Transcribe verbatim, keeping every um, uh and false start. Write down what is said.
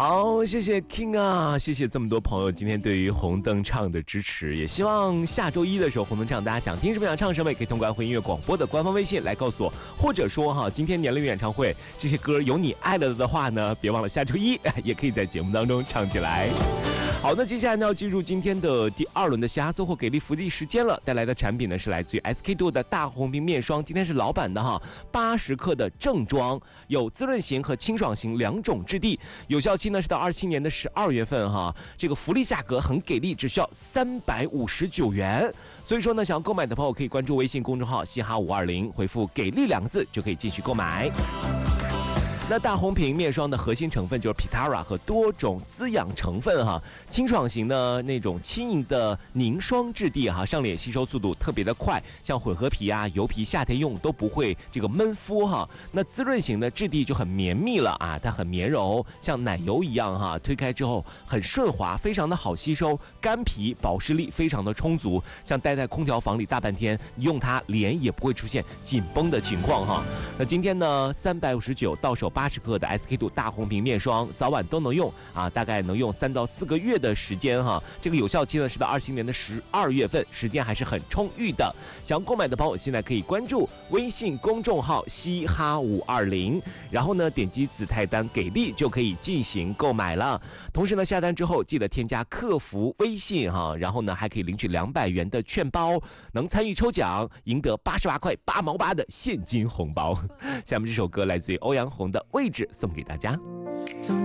好，谢谢 King 啊，谢谢这么多朋友今天对于红灯唱的支持，也希望下周一的时候红灯唱大家想听什么想唱什么，也可以通过安徽音乐广播的官方微信来告诉我，或者说哈，今天年龄演唱会这些歌有你爱了的话呢，别忘了下周一也可以在节目当中唱起来。好，那接下来呢要进入今天的第二轮的嘻哈搜狐给力福利时间了，带来的产品呢是来自于 S K two 的大红瓶面霜，今天是老版的哈，八十克的正装，有滋润型和清爽型两种质地，有效期呢是到二七年的十二月份哈，这个福利价格很给力，只需要三百五十九元，所以说呢，想要购买的朋友可以关注微信公众号嘻哈五二零，回复给力两个字就可以继续购买。那大红瓶面霜的核心成分就是 Pitara 和多种滋养成分哈，清爽型的那种轻盈的凝霜质地哈，上脸吸收速度特别的快，像混合皮啊、油皮夏天用都不会这个闷肤哈。那滋润型的质地就很绵密了啊，它很绵柔，像奶油一样哈，推开之后很顺滑，非常的好吸收，干皮保湿力非常的充足，像待在空调房里大半天，用它脸也不会出现紧绷的情况哈。那今天呢，三百五十九到手八十克的 S K two 大红瓶面霜，早晚都能用啊，大概能用三到四个月的时间哈。这个有效期呢是到二七年的十二月份，时间还是很充裕的。想要购买的朋友现在可以关注微信公众号嘻哈五二零，然后呢点击紫菜单给力就可以进行购买了。同时呢下单之后记得添加客服微信哈，然后呢还可以领取两百元的券包，能参与抽奖，赢得八十八块八毛八的现金红包。下面这首歌来自于欧阳宏的《位置》送给大家。